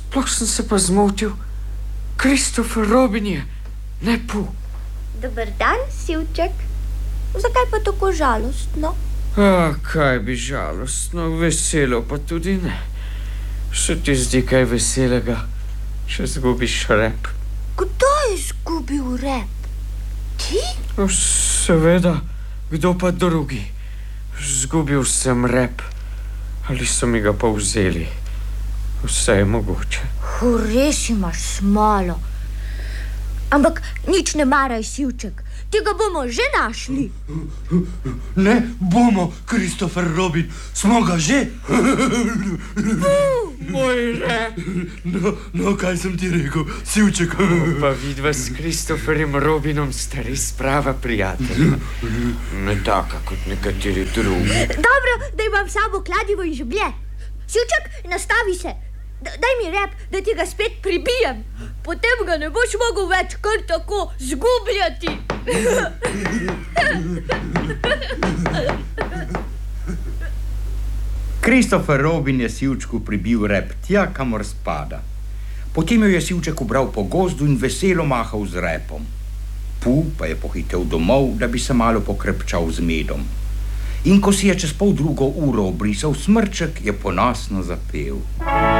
Sploh sem se pa zmotil. Kristofer Robin je, ne Pu. Dober dan, Sivček. Zakaj pa tako žalostno? Kaj bi žalostno, veselo pa tudi ne. Se ti zdi kaj veselega, če zgubiš rep? Kdo je zgubil rep? Ti? Seveda, kdo pa drugi? Zgubil sem rep. Ali so mi ga pa vzeli? Vse je mogoče. Res imaš smolo. Ampak nič ne maraj, Sivček. Tega bomo že našli. Ne bomo, Kristofer Robin. Smo ga že. Moj rep. No, kaj sem ti rekel, Sivček? Pa vidva s Kristoferjem Robinom sta res prava prijatelja. Ne taka kot nekateri drugi. Dobro, da imam samo kladivo in žeblje. Sivček, nastavi se. Daj mi rep, da ti ga spet pribijem. Potem ga ne boš mogel več kar tako zgubljati. Kristofer Robin je Sivčku pribil rep tja, kamor spada. Potem jo je Sivček ubral po gozdu in veselo mahal z repom. Pu pa je pohitel domov, da bi se malo pokrepčal z medom. In ko si je čez 1,5 uro obrisal smrček, je ponosno zapel.